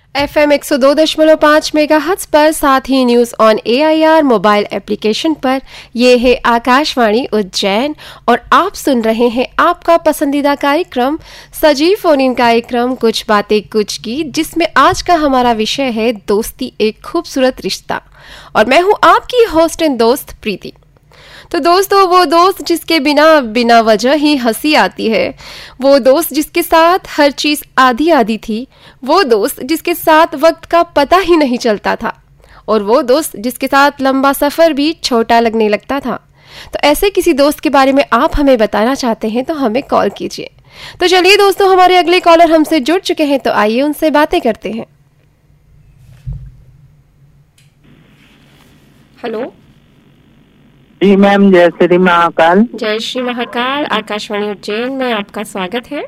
FM 102.5 megahertz पर, साथ ही news on AIR mobile application पर। ये है आकाशवाणी उज्जैन और आप सुन रहे हैं आपका पसंदीदा कार्यक्रम सजीव फोन इन कार्यक्रम कुछ बातें कुछ की, जिसमें आज का हमारा विषय है दोस्ती एक खूबसूरत रिश्ता। और मैं हूं आपकी होस्ट एंड दोस्त प्रीति। तो दोस्तों, वो दोस्त जिसके बिना वजह ही हंसी आती है, वो दोस्त जिसके साथ हर चीज आधी आधी थी, वो दोस्त जिसके साथ वक्त का पता ही नहीं चलता था, और वो दोस्त जिसके साथ लंबा सफर भी छोटा लगने लगता था। तो ऐसे किसी दोस्त के बारे में आप हमें बताना चाहते हैं तो हमें कॉल कीजिए। तो चलिए दोस्तों, हमारे अगले कॉलर हमसे जुड़ चुके हैं, तो आइए उनसे बातें करते हैं। हेलो जी मैम, जय श्री महाकाल। जय श्री महाकाल। आकाशवाणी उज्जैन में आपका स्वागत है।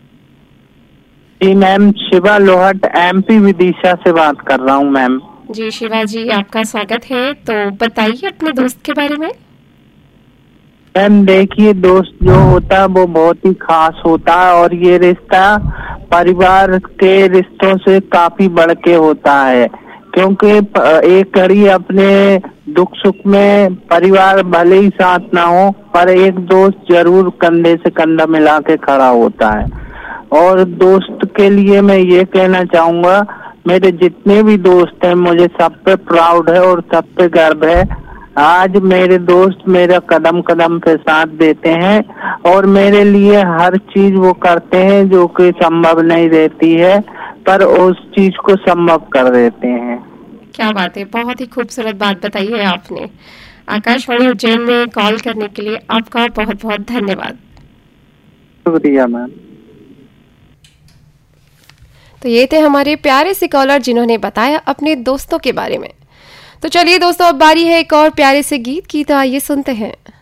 जी मैम, शिवा लोहट MP विदिशा से बात कर रहा हूँ मैम। जी शिवा जी, आपका स्वागत है। तो बताइए अपने दोस्त के बारे में। मैम देखिए, दोस्त जो होता है वो बहुत ही खास होता है, और ये रिश्ता परिवार के रिश्तों से काफी बढ़ के होता है, क्योंकि एक घड़ी अपने दुख सुख में परिवार भले ही साथ ना हो, पर एक दोस्त जरूर कंधे से कंधा मिला के खड़ा होता है। और दोस्त के लिए मैं ये कहना चाहूंगा, मेरे जितने भी दोस्त हैं मुझे सब पे प्राउड है और सब पे गर्व है। आज मेरे दोस्त मेरा कदम कदम पे साथ देते हैं और मेरे लिए हर चीज वो करते हैं जो कि संभव नहीं रहती है, पर उस चीज को संभव कर देते हैं। क्या बात है, बहुत ही खूबसूरत बात बताई है आपने। आकाशवाणी उज्जैन में कॉल करने के लिए आपका बहुत बहुत धन्यवाद। शुक्रिया मैम। तो ये थे हमारे प्यारे से कॉलर जिन्होंने बताया अपने दोस्तों के बारे में। तो चलिए दोस्तों, अब बारी है एक और प्यारे से गीत की, तो आइए सुनते हैं।